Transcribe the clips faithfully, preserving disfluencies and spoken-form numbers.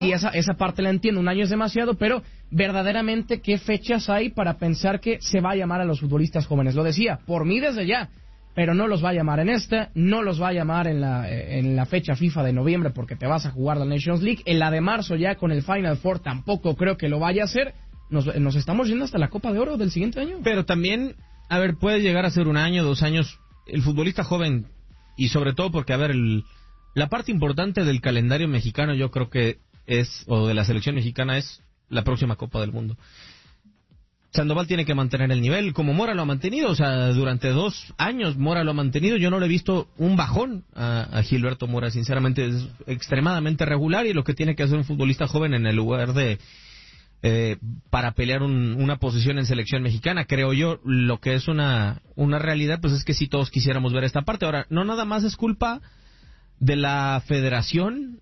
Y esa, esa parte la entiendo, un año es demasiado, pero verdaderamente, ¿qué fechas hay para pensar que se va a llamar a los futbolistas jóvenes? Lo decía, por mí desde ya, pero no los va a llamar en esta, no los va a llamar en la, en la fecha FIFA de noviembre porque te vas a jugar la Nations League, en la de marzo ya con el Final Four tampoco creo que lo vaya a hacer, nos, nos estamos yendo hasta la Copa de Oro del siguiente año. Pero también, a ver, puede llegar a ser un año, dos años, el futbolista joven, y sobre todo porque, a ver, el, la parte importante del calendario mexicano yo creo que es, o de la selección mexicana, es la próxima Copa del Mundo. Sandoval tiene que mantener el nivel, como Mora lo ha mantenido, o sea, durante dos años Mora lo ha mantenido. Yo no le he visto un bajón a, a Gilberto Mora, sinceramente es extremadamente regular, y lo que tiene que hacer un futbolista joven en el lugar de eh, para pelear un, una posición en selección mexicana, creo yo, lo que es una, una realidad, pues es que si todos quisiéramos ver esta parte. Ahora, no nada más es culpa de la federación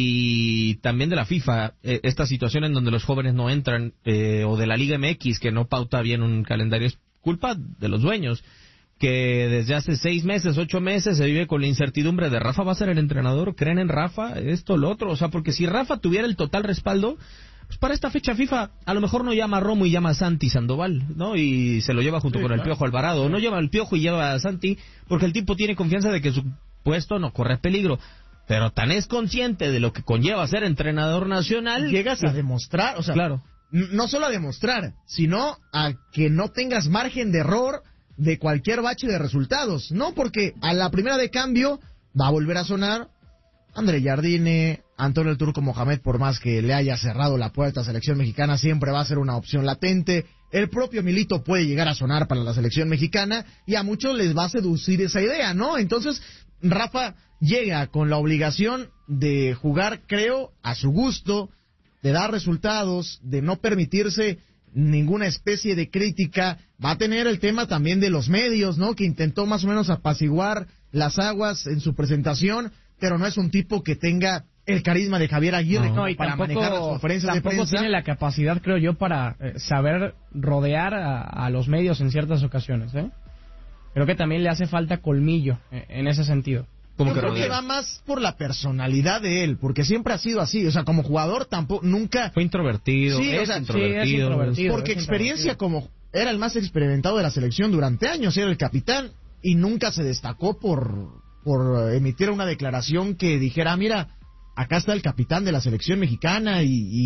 y también de la FIFA, eh, esta situación en donde los jóvenes no entran, eh, o de la Liga M X que no pauta bien un calendario, es culpa de los dueños, que desde hace seis meses, ocho meses se vive con la incertidumbre de Rafa va a ser el entrenador, creen en Rafa, esto, lo otro, o sea, porque si Rafa tuviera el total respaldo, pues para esta fecha FIFA a lo mejor no llama a Romo y llama a Santi Sandoval, ¿no? Y se lo lleva junto sí, con claro. el Piojo Alvarado, o no lleva al Piojo y lleva a Santi, porque el tipo tiene confianza de que su puesto no corre peligro. Pero tan es consciente de lo que conlleva ser entrenador nacional... Llegas que... a demostrar, o sea, claro. no solo a demostrar, sino a que no tengas margen de error de cualquier bache de resultados, ¿no? Porque a la primera de cambio va a volver a sonar André Jardine, Antonio el Turco Mohamed, por más que le haya cerrado la puerta a selección mexicana, siempre va a ser una opción latente. El propio Milito puede llegar a sonar para la selección mexicana y a muchos les va a seducir esa idea, ¿no? Entonces, Rafa llega con la obligación de jugar, creo, a su gusto, de dar resultados, de no permitirse ninguna especie de crítica. Va a tener el tema también de los medios, ¿no? Que intentó más o menos apaciguar las aguas en su presentación, pero no es un tipo que tenga el carisma de Javier Aguirre no, no, y para tampoco, manejar las conferencias de tampoco prensa. tiene la capacidad, creo yo, para eh, saber rodear a, a los medios en ciertas ocasiones, ¿eh? Creo que también le hace falta colmillo eh, en ese sentido. Yo creo que va más por la personalidad de él, porque siempre ha sido así, o sea, como jugador tampoco, nunca... Fue introvertido, sí, es, o sea, introvertido. Sí, es introvertido. Porque es experiencia introvertido. como era el más experimentado de la selección durante años, era el capitán, y nunca se destacó por, por emitir una declaración que dijera, mira, acá está el capitán de la selección mexicana, y,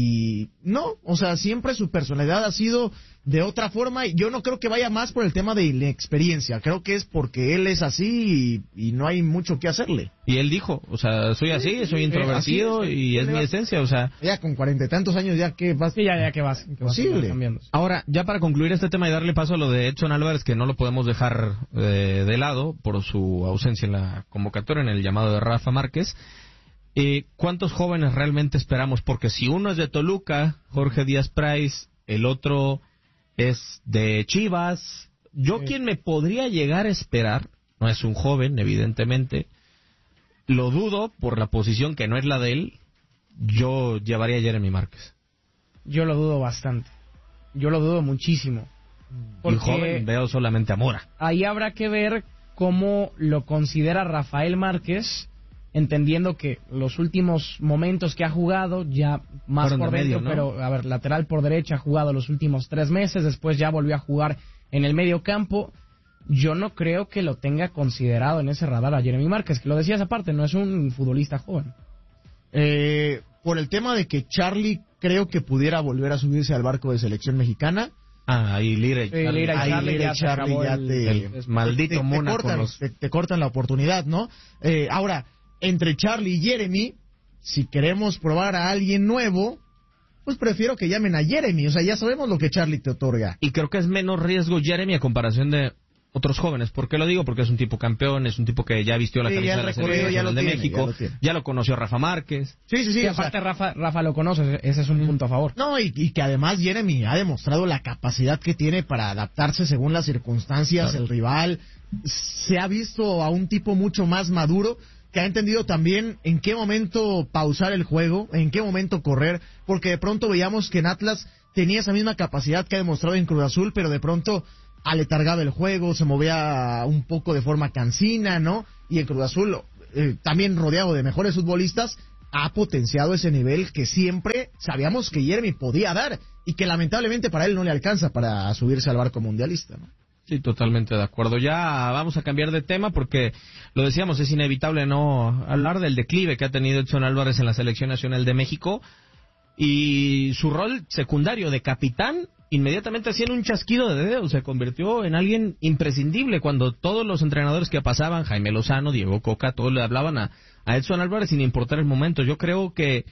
y no, o sea, siempre su personalidad ha sido de otra forma, y yo no creo que vaya más por el tema de la experiencia, creo que es porque él es así y, y no hay mucho que hacerle. Y él dijo, o sea, soy así, sí, soy introvertido así es, y es mi esencia, o sea... Ya con cuarenta y tantos años, ya que vas... Sí, ya, ya que vas, que vas posible. Ahora, ya para concluir este tema y darle paso a lo de Edson Álvarez, que no lo podemos dejar eh, de lado por su ausencia en la convocatoria, en el llamado de Rafa Márquez, eh, ¿cuántos jóvenes realmente esperamos? Porque si uno es de Toluca, Jorge Díaz Price, el otro es de Chivas, yo sí. Quien me podría llegar a esperar, no es un joven, evidentemente, lo dudo por la posición que no es la de él, yo llevaría a Jeremy Márquez. Yo lo dudo bastante, yo lo dudo muchísimo. Porque y joven veo solamente a Mora. Ahí habrá que ver cómo lo considera Rafael Márquez, entendiendo que los últimos momentos que ha jugado, ya más Fueron por de dentro, medio, ¿no? Pero, a ver, lateral por derecha ha jugado los últimos tres meses, después ya volvió a jugar en el medio campo. Yo no creo que lo tenga considerado en ese radar a Jeremy Márquez, que lo decías aparte, no es un futbolista joven. Eh, por el tema de que Charlie creo que pudiera volver a subirse al barco de selección mexicana. Ah, ahí Lira y sí, Charlie, Lira y Charlie, Lira y Charlie ya, ya te, el, el maldito te, te, Mónaco te, cortan, los... te, te cortan la oportunidad, ¿no? Eh, ahora, entre Charlie y Jeremy, si queremos probar a alguien nuevo, pues prefiero que llamen a Jeremy, o sea, ya sabemos lo que Charlie te otorga. Y creo que es menos riesgo Jeremy a comparación de otros jóvenes. ¿Por qué lo digo? Porque es un tipo campeón, es un tipo que ya vistió la sí, camisa de la selección ya de tiene, México, ya lo, ya lo conoció Rafa Márquez. Sí, sí, sí. Y aparte sea, Rafa, Rafa lo conoce, ese es un mm. punto a favor. No, y, y que además Jeremy ha demostrado la capacidad que tiene para adaptarse según las circunstancias, claro. El rival. Se ha visto a un tipo mucho más maduro, que ha entendido también en qué momento pausar el juego, en qué momento correr, porque de pronto veíamos que en Atlas tenía esa misma capacidad que ha demostrado en Cruz Azul, pero de pronto aletargaba el juego, se movía un poco de forma cansina, ¿no? Y en Cruz Azul, eh, también rodeado de mejores futbolistas, ha potenciado ese nivel que siempre sabíamos que Jeremy podía dar y que lamentablemente para él no le alcanza para subirse al barco mundialista, ¿no? Sí, totalmente de acuerdo. Ya vamos a cambiar de tema porque, lo decíamos, es inevitable no hablar del declive que ha tenido Edson Álvarez en la Selección Nacional de México y su rol secundario de capitán, inmediatamente haciendo un chasquido de dedos, se convirtió en alguien imprescindible cuando todos los entrenadores que pasaban, Jaime Lozano, Diego Coca, todos le hablaban a, a Edson Álvarez sin importar el momento. Yo creo que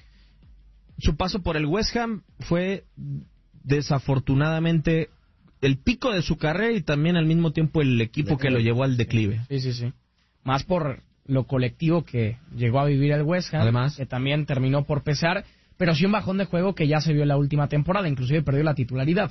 su paso por el West Ham fue desafortunadamente el pico de su carrera y también al mismo tiempo el equipo que lo llevó al declive. Sí, sí, sí. Más por lo colectivo que llegó a vivir el West Ham, además, que también terminó por pesar, pero sí un bajón de juego que ya se vio en la última temporada, inclusive perdió la titularidad.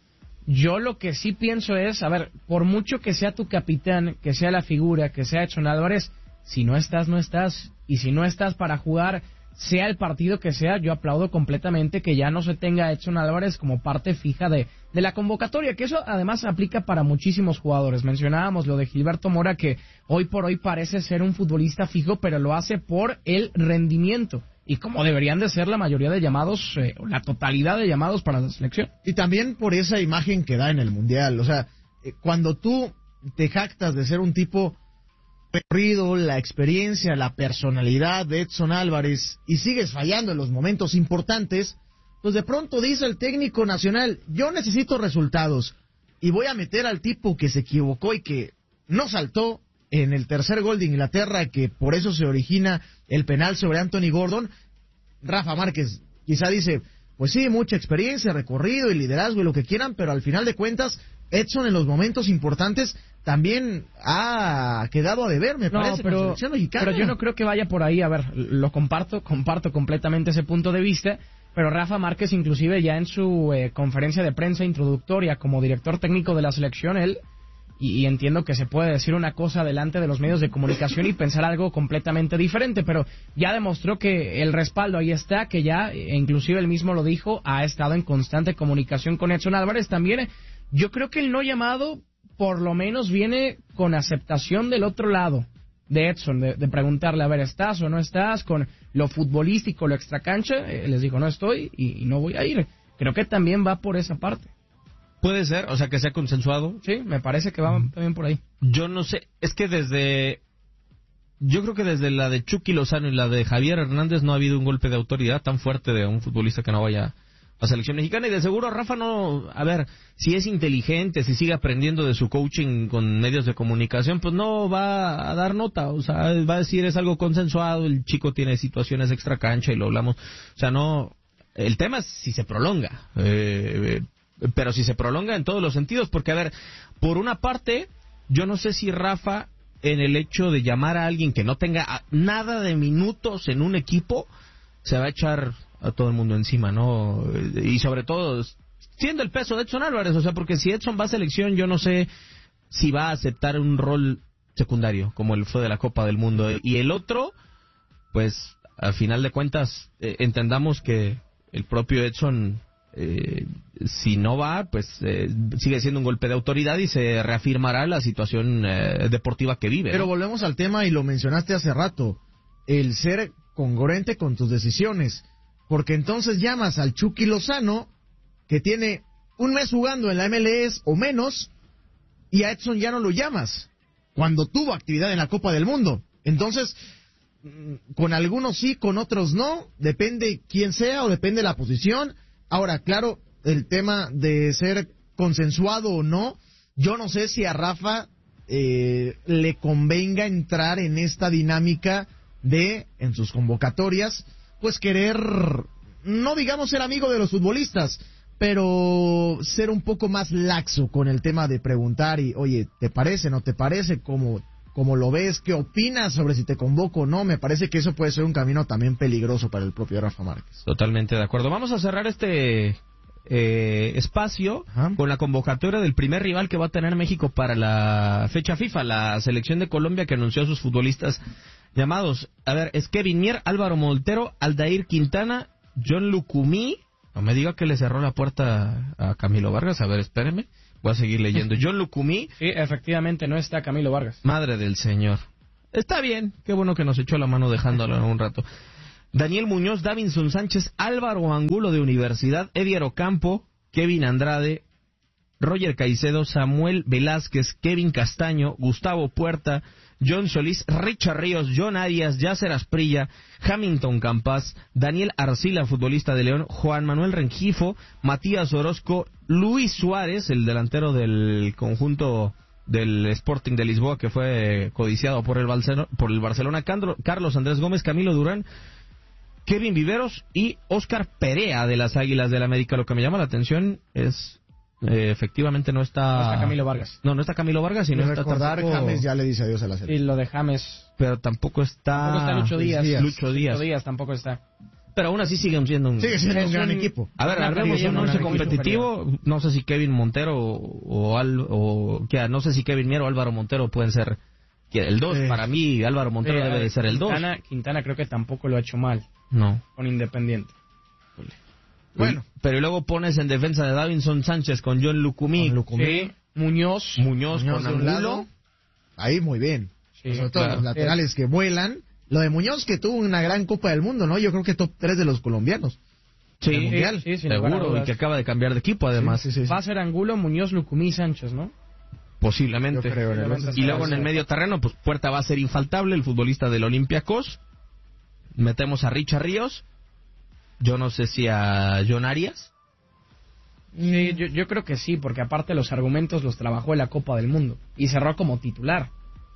Yo lo que sí pienso es, a ver, por mucho que sea tu capitán, que sea la figura, que sea Edson Álvarez, si no estás, no estás, y si no estás para jugar, sea el partido que sea, yo aplaudo completamente que ya no se tenga a Edson Álvarez como parte fija de, de la convocatoria, que eso además aplica para muchísimos jugadores. Mencionábamos lo de Gilberto Mora, que hoy por hoy parece ser un futbolista fijo, pero lo hace por el rendimiento, y como deberían de ser la mayoría de llamados, eh, la totalidad de llamados para la selección. Y también por esa imagen que da en el Mundial, o sea, eh, cuando tú te jactas de ser un tipo recorrido, la experiencia, la personalidad de Edson Álvarez y sigues fallando en los momentos importantes, pues de pronto dice el técnico nacional, yo necesito resultados y voy a meter al tipo que se equivocó y que no saltó en el tercer gol de Inglaterra, que por eso se origina el penal sobre Anthony Gordon. Rafa Márquez quizá dice, pues sí, mucha experiencia, recorrido y liderazgo y lo que quieran, pero al final de cuentas Edson en los momentos importantes también ha quedado a deber, me no, parece, pero, con la selección mexicana. Pero yo no creo que vaya por ahí. A ver, lo comparto, comparto completamente ese punto de vista, pero Rafa Márquez inclusive ya en su eh, conferencia de prensa introductoria como director técnico de la selección, él, y, y entiendo que se puede decir una cosa delante de los medios de comunicación y pensar algo completamente diferente, pero ya demostró que el respaldo ahí está, que ya, e inclusive él mismo lo dijo, ha estado en constante comunicación con Edson Álvarez. También yo creo que el no llamado por lo menos viene con aceptación del otro lado de Edson, de, de preguntarle, a ver, ¿estás o no estás? Con lo futbolístico, lo extracancha, eh, les dijo, no estoy y, y no voy a ir. Creo que también va por esa parte. Puede ser, o sea, que sea consensuado. Sí, me parece que va mm. también por ahí. Yo no sé, es que desde... Yo creo que desde la de Chucky Lozano y la de Javier Hernández no ha habido un golpe de autoridad tan fuerte de un futbolista que no vaya la selección mexicana, y de seguro Rafa no, a ver, si es inteligente, si sigue aprendiendo de su coaching con medios de comunicación, pues no va a dar nota, o sea, va a decir es algo consensuado, el chico tiene situaciones extra cancha y lo hablamos, o sea, no, el tema es si se prolonga, eh, pero si se prolonga en todos los sentidos, porque a ver, por una parte, yo no sé si Rafa, en el hecho de llamar a alguien que no tenga nada de minutos en un equipo, se va a echar a todo el mundo encima, ¿no? Y sobre todo, siendo el peso de Edson Álvarez, o sea, porque si Edson va a selección, yo no sé si va a aceptar un rol secundario, como el fue de la Copa del Mundo. Y el otro, pues, al final de cuentas, eh, entendamos que el propio Edson, eh, si no va, pues, eh, sigue siendo un golpe de autoridad y se reafirmará la situación eh, deportiva que vive, ¿no? Pero volvemos al tema, y lo mencionaste hace rato, el ser congruente con tus decisiones. Porque entonces llamas al Chucky Lozano, que tiene un mes jugando en la M L S o menos, y a Edson ya no lo llamas, cuando tuvo actividad en la Copa del Mundo. Entonces, con algunos sí, con otros no, depende quién sea o depende la posición. Ahora, claro, el tema de ser consensuado o no, yo no sé si a Rafa eh, le convenga entrar en esta dinámica de, en sus convocatorias, pues querer, no digamos ser amigo de los futbolistas, pero ser un poco más laxo con el tema de preguntar y, oye, ¿te parece, no te parece? ¿Cómo, cómo lo ves? ¿Qué opinas sobre si te convoco o no? Me parece que eso puede ser un camino también peligroso para el propio Rafa Márquez. Totalmente de acuerdo. Vamos a cerrar este eh, espacio Ajá. con la convocatoria del primer rival que va a tener México para la fecha FIFA, la selección de Colombia, que anunció a sus futbolistas llamados. A ver, es Kevin Mier, Álvaro Montero, Aldair Quintana, John Lucumí. No me diga que le cerró la puerta a Camilo Vargas. A ver, espéreme. Voy a seguir leyendo. John Lucumí. Sí, efectivamente, no está Camilo Vargas. Madre del Señor. Está bien. Qué bueno que nos echó la mano dejándolo un rato. Daniel Muñoz, Davinson Sánchez, Álvaro Angulo de Universidad, Edier Ocampo, Kevin Andrade, Roger Caicedo, Samuel Velázquez, Kevin Castaño, Gustavo Puerta, John Solís, Richard Ríos, John Arias, Yasser Asprilla, Hamilton Campas, Daniel Arcila, futbolista de León, Juan Manuel Rengifo, Matías Orozco, Luis Suárez, el delantero del conjunto del Sporting de Lisboa que fue codiciado por el Barcelona, por el Barcelona, Carlos Andrés Gómez, Camilo Durán, Kevin Viveros y Óscar Perea de las Águilas del América. Lo que me llama la atención es Eh, efectivamente no está... No está Camilo Vargas. No, no está Camilo Vargas y no está recordar, tampoco... James ya le dice adiós a la serie. Y lo de James... Pero tampoco está... Tampoco está Lucho Díaz. Díaz. Lucho Díaz. Lucho Díaz tampoco está. Pero aún así siguen siendo un... Sigue siendo un Es gran un- equipo. A ver, Una hablemos de un calidad, once un equipo competitivo. No sé si Kevin Montero o, Al, o que no sé si Kevin Mier o Álvaro Montero pueden ser que el dos. Eh. Para mí, Álvaro Montero Sí, debe de ser el dos. Quintana, Quintana creo que tampoco lo ha hecho mal No. con Independiente. Bueno. Pero luego pones en defensa de Davinson Sánchez con John Lucumí, Con Lucumí. Sí, Muñoz. Muñoz, Muñoz con de un Angulo. lado. Ahí muy bien. Sí, Sobre todo claro. los laterales que vuelan. Lo de Muñoz que tuvo una gran Copa del Mundo, ¿no? Yo creo que top tres de los colombianos. Sí, del Mundial. sí, sin lugar a seguro, y dudas. que acaba de cambiar de equipo además. Sí, sí, sí. Va a ser Angulo, Muñoz, Lucumí, Sánchez, ¿no? Posiblemente. Yo creo, en el Posiblemente once. Y luego en el medio terreno, pues Puerta va a ser infaltable, el futbolista del Olympiacos. Metemos a Richard Ríos. Yo no sé si a John Arias. Sí, yo, yo creo que sí, porque aparte los argumentos los trabajó en la Copa del Mundo y cerró como titular.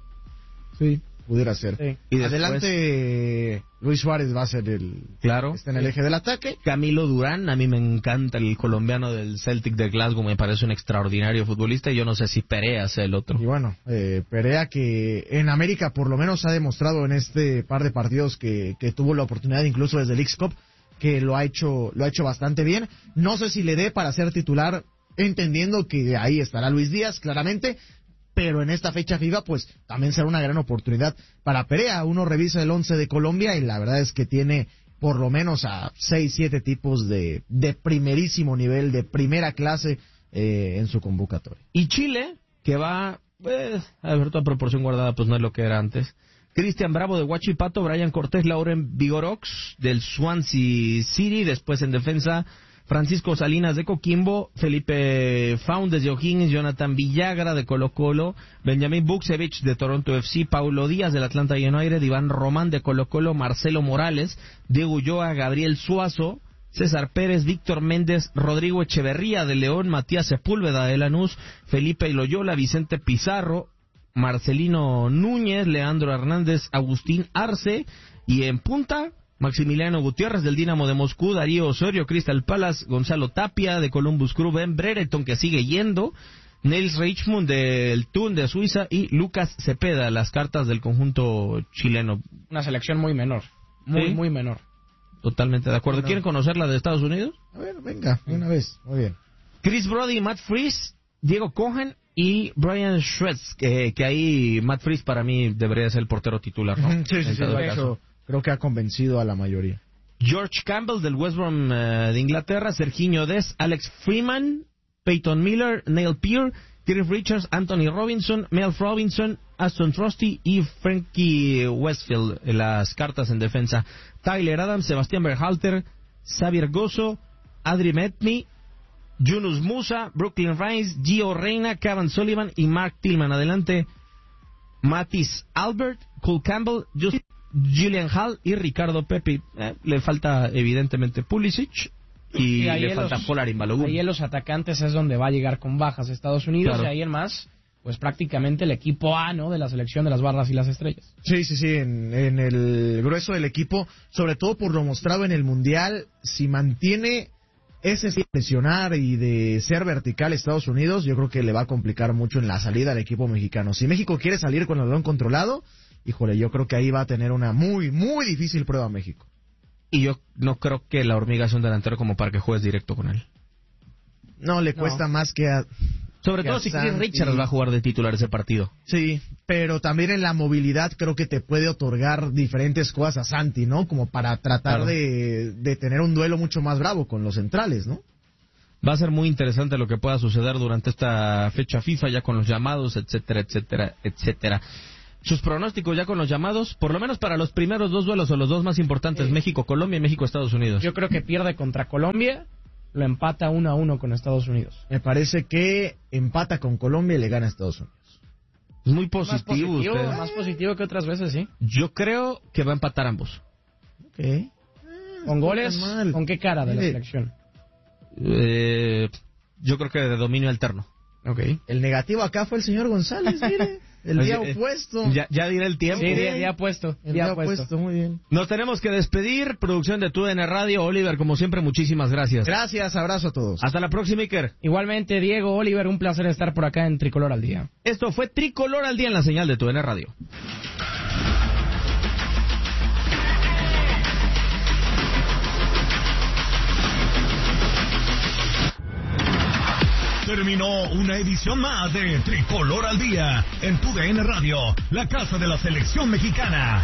Sí, pudiera ser. Sí. Y después- Adelante, Luis Suárez va a ser el... Claro. Está en el eje del ataque. Camilo Durán, a mí me encanta el colombiano del Celtic de Glasgow, me parece un extraordinario futbolista y yo no sé si Perea sea el otro. Y bueno, eh, Perea que en América por lo menos ha demostrado en este par de partidos que, que tuvo la oportunidad incluso desde el X-Cup que lo ha hecho lo ha hecho bastante bien. No sé si le dé para ser titular, entendiendo que ahí estará Luis Díaz claramente, pero en esta fecha FIFA pues también será una gran oportunidad para Perea. Uno revisa el once de Colombia y la verdad es que tiene por lo menos a seis, siete tipos de, de primerísimo nivel, de primera clase eh, en su convocatoria. Y Chile, que va, pues, a ver, toda proporción guardada, pues no es lo que era antes. Cristian Bravo de Huachipato, Brian Cortés, Lauren Vigorox del Swansea City, después en defensa Francisco Salinas de Coquimbo, Felipe Faundes de O'Higgins, Jonathan Villagra de Colo Colo, Benjamín Buksevich de Toronto F C, Paulo Díaz del Atlanta United, Iván Román de Colo Colo, Marcelo Morales, Diego Ulloa, Gabriel Suazo, César Pérez, Víctor Méndez, Rodrigo Echeverría de León, Matías Sepúlveda de Lanús, Felipe Loyola, Vicente Pizarro, Marcelino Núñez, Leandro Hernández, Agustín Arce, y en punta, Maximiliano Gutiérrez del Dinamo de Moscú, Darío Osorio, Crystal Palace, Gonzalo Tapia de Columbus Crew, Ben Brereton que sigue yendo, Nils Reichmund del Thun de Suiza y Lucas Cepeda, las cartas del conjunto chileno. Una selección muy menor, muy, ¿Sí? muy menor. Totalmente de acuerdo. Bueno. ¿Quieren conocer la de Estados Unidos? A ver, venga, de una vez, muy bien. Chris Brody, Matt Freese, Diego Cohen y Brian Schwartz, que, que ahí Matt Freese para mí debería ser el portero titular, ¿no? Sí, sí, En sí, todo de caso. hecho, creo que ha convencido a la mayoría. George Campbell del West Brom eh, de Inglaterra, Serginho Dest, Alex Freeman, Peyton Miller, Neil Peart, Cliff Richards, Anthony Robinson, Mel Robinson, Aston Trusty y Frankie Westfield, eh, las cartas en defensa. Tyler Adams, Sebastián Berhalter, Xavier Gozo, Adri Metni, Yunus Musa, Brooklyn Rice, Gio Reyna, Kevin Sullivan y Mark Tillman. Adelante, Matis Albert, Cole Campbell, Just Julian Hall y Ricardo Pepi. Eh, le falta evidentemente Pulisic y, Y ahí le en falta los- Polarin Balogun. Ahí en los atacantes es donde va a llegar con bajas Estados Unidos Claro. y ahí en más, pues prácticamente el equipo A, ¿no? De la selección de las barras y las estrellas. Sí, sí, sí, en, en el grueso del equipo, sobre todo por lo mostrado en el Mundial, si mantiene ese estilo de presionar y de ser vertical Estados Unidos, yo creo que le va a complicar mucho en la salida al equipo mexicano. Si México quiere salir con el balón controlado, híjole, yo creo que ahí va a tener una muy, muy difícil prueba México. Y yo no creo que la hormiga sea un delantero como para que juegues directo con él. No, le No. cuesta más que a... Sobre Que todo a si Chris Santi. Richards va a jugar de titular ese partido. Sí, pero también en la movilidad creo que te puede otorgar diferentes cosas a Santi, ¿no? Como para tratar Claro. de, de tener un duelo mucho más bravo con los centrales, ¿no? Va a ser muy interesante lo que pueda suceder durante esta fecha FIFA, ya con los llamados, etcétera, etcétera, etcétera. Sus pronósticos ya con los llamados, por lo menos para los primeros dos duelos o los dos más importantes, sí. México-Colombia y México-Estados Unidos. Yo creo que pierde contra Colombia, lo empata uno a uno con Estados Unidos. Me parece que empata con Colombia y le gana a Estados Unidos. Es muy positivo, más positivo, usted. Más positivo que otras veces, sí. Yo creo que va a empatar ambos. Ok. ¿Con goles? ¿Con qué cara de la selección? Eh, yo creo que de dominio alterno. Okay. El negativo acá fue el señor González, mire. El día eh, opuesto. Ya, ya diré el tiempo. Sí, día, día opuesto. El día día opuesto. opuesto, muy bien. Nos tenemos que despedir. Producción de T U D N Radio. Oliver, como siempre, muchísimas gracias. Gracias, abrazo a todos. Hasta la próxima, Iker. Igualmente, Diego, Oliver, un placer estar por acá en Tricolor al Día. Esto fue Tricolor al Día en la señal de T U D N Radio. Terminó una edición más de Tricolor al Día en T U D N Radio, la casa de la selección mexicana.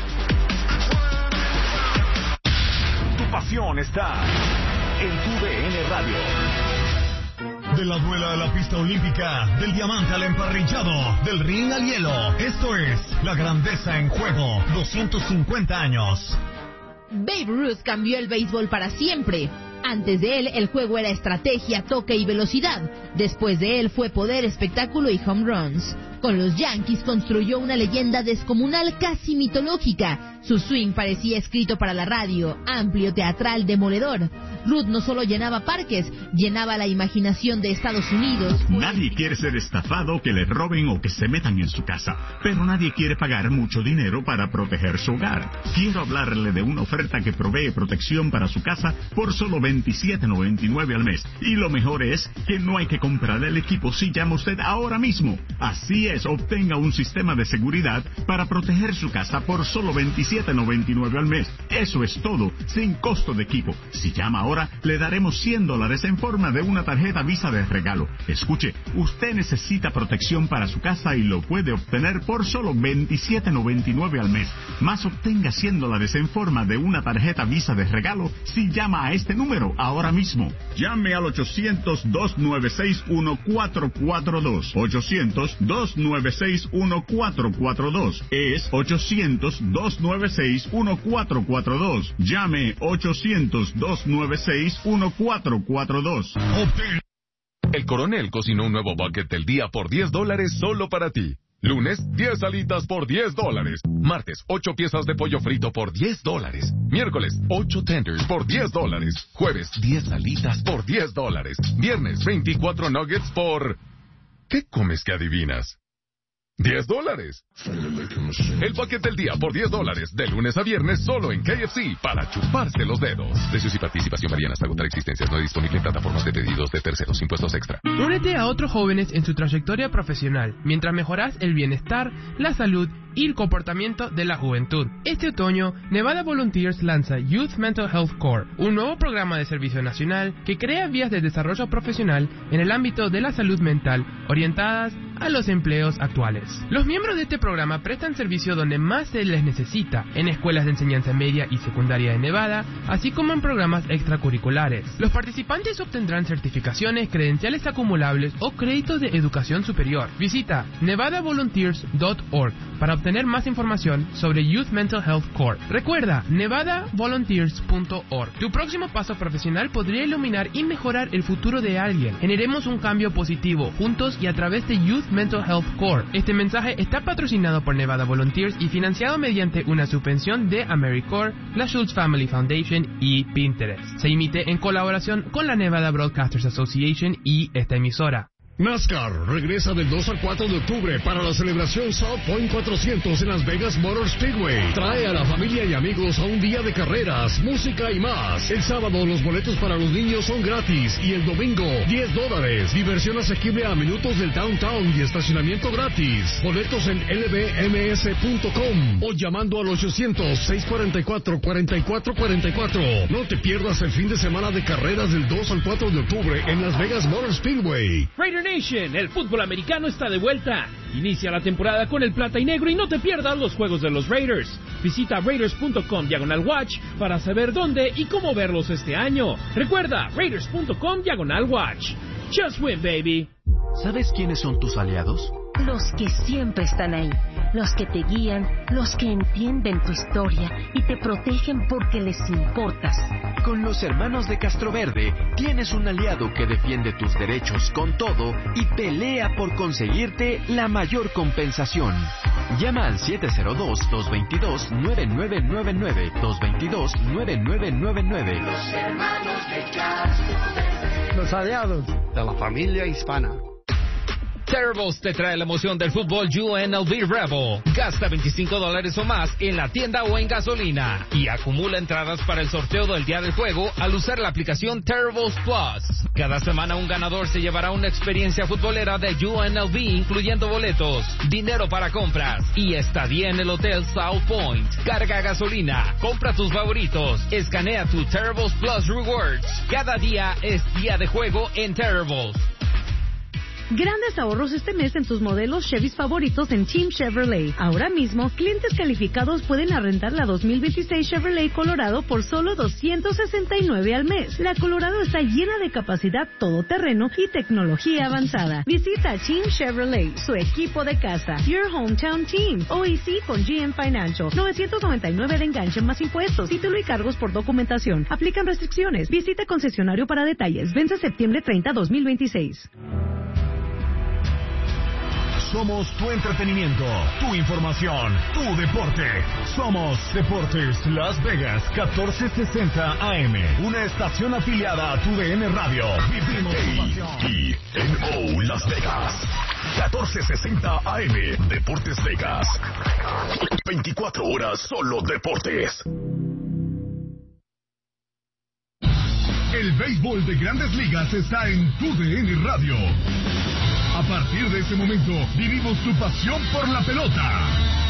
Tu pasión está en T U D N Radio. De la duela a la pista olímpica, del diamante al emparrillado, del ring al hielo. Esto es la grandeza en juego, doscientos cincuenta años. Babe Ruth cambió el béisbol para siempre. Antes de él, el juego era estrategia, toque y velocidad. Después de él fue poder, espectáculo y home runs. Con los Yankees construyó una leyenda descomunal, casi mitológica. Su swing parecía escrito para la radio, amplio, teatral, demoledor. Ruth no solo llenaba parques, llenaba la imaginación de Estados Unidos. Nadie quiere ser estafado, que le roben o que se metan en su casa, pero nadie quiere pagar mucho dinero para proteger su hogar. Quiero hablarle de una oferta que provee protección para su casa por solo veintisiete noventa y nueve al mes. Y lo mejor es que no hay que comprar el equipo si llama usted ahora mismo. Así es, obtenga un sistema de seguridad para proteger su casa por solo veintisiete noventa y nueve al mes. Eso es todo, sin costo de equipo. Si llama ahora, le daremos cien dólares en forma de una tarjeta Visa de regalo. Escuche, usted necesita protección para su casa y lo puede obtener por solo veintisiete noventa y nueve al mes. Más obtenga cien dólares en forma de una tarjeta Visa de regalo si llama a este número ahora mismo. Llame al ochocientos, dos nueve seis, uno cuatro cuatro dos. ochocientos, dos nueve seis, uno cuatro cuatro dos. Es ochocientos, dos nueve seis, uno cuatro cuatro dos. Llame ochocientos, dos nueve seis, uno cuatro cuatro dos. El Coronel cocinó un nuevo bucket del día por diez dólares solo para ti. Lunes, diez alitas por diez dólares. Martes, ocho piezas de pollo frito por diez dólares. Miércoles, ocho tenders por diez dólares. Jueves, diez alitas por diez dólares. Viernes, veinticuatro nuggets por... ¿Qué comes que adivinas? diez dólares. El bucket del día por diez dólares, de lunes a viernes solo en K F C, para chuparse los dedos. Precios y participación varían hasta agotar existencias. No disponible en plataformas de pedidos de terceros, impuestos extra. Únete a otros jóvenes en su trayectoria profesional, mientras mejoras el bienestar, la salud y el comportamiento de la juventud. Este otoño, Nevada Volunteers lanza Youth Mental Health Core, un nuevo programa de servicio nacional que crea vías de desarrollo profesional en el ámbito de la salud mental, orientadas a los empleos actuales. Los miembros de este programa prestan servicio donde más se les necesita, en escuelas de enseñanza media y secundaria de Nevada, así como en programas extracurriculares. Los participantes obtendrán certificaciones, credenciales acumulables o créditos de educación superior. Visita nevada volunteers punto org para obtener más información sobre Youth Mental Health Core. Recuerda, nevada volunteers punto org. Tu próximo paso profesional podría iluminar y mejorar el futuro de alguien. Generemos un cambio positivo, juntos y a través de Youth Mental Health Core. Este mensaje está patrocinado por Nevada Volunteers y financiado mediante una subvención de AmeriCorps, la Schultz Family Foundation y Pinterest. Se emite en colaboración con la Nevada Broadcasters Association y esta emisora. NASCAR regresa del dos al cuatro de octubre para la celebración South Point cuatrocientos en Las Vegas Motor Speedway. Trae a la familia y amigos a un día de carreras, música y más. El sábado los boletos para los niños son gratis y el domingo diez dólares. Diversión asequible a minutos del downtown y estacionamiento gratis. Boletos en L B M S punto com o llamando al ochocientos, seiscientos cuarenta y cuatro, cuarenta y cuatro cuarenta y cuatro. No te pierdas el fin de semana de carreras del dos al cuatro de octubre en Las Vegas Motor Speedway. Raider Nation, el fútbol americano está de vuelta. Inicia la temporada con el plata y negro y no te pierdas los juegos de los Raiders. Visita raiders punto com diagonal watch para saber dónde y cómo verlos este año. Recuerda, raiders punto com diagonal watch. Just win, baby. ¿Sabes quiénes son tus aliados? los que siempre están ahí, los que te guían, los que entienden tu historia y te protegen porque les importas. Con los hermanos de Castroverde tienes un aliado que defiende tus derechos con todo y pelea por conseguirte la mayor compensación. Llama al siete cero dos, dos dos dos, nueve nueve nueve nueve, dos dos dos, nueve nueve nueve nueve. Los hermanos de Castroverde. Los aliados de la familia hispana. Terribles te trae la emoción del fútbol U N L V Rebel. Gasta veinticinco dólares o más en la tienda o en gasolina y acumula entradas para el sorteo del día del juego al usar la aplicación Terribles Plus. Cada semana un ganador se llevará una experiencia futbolera de U N L V, incluyendo boletos, dinero para compras y estadía en el Hotel South Point. Carga gasolina, compra tus favoritos, escanea tu Terribles Plus Rewards. Cada día es día de juego en Terribles. Grandes ahorros este mes en tus modelos Chevys favoritos en Team Chevrolet. Ahora mismo, clientes calificados pueden arrendar la dos mil veintiséis Chevrolet Colorado por solo doscientos sesenta y nueve al mes. La Colorado está llena de capacidad todoterreno y tecnología avanzada. Visita Team Chevrolet, su equipo de casa. Your Hometown Team. O E C con G M Financial. novecientos noventa y nueve de enganche más impuestos. Título y cargos por documentación. Aplican restricciones. Visita concesionario para detalles. Vence septiembre treinta, dos mil veintiséis. Somos tu entretenimiento, tu información, tu deporte. Somos Deportes Las Vegas, catorce sesenta A M. Una estación afiliada a tu D N Radio. Vivimos tu pasión. Y N O Las Vegas, catorce sesenta A M. Deportes Vegas. veinticuatro horas solo deportes. El béisbol de Grandes Ligas está en tu D N Radio. A partir de ese momento, vivimos tu pasión por la pelota.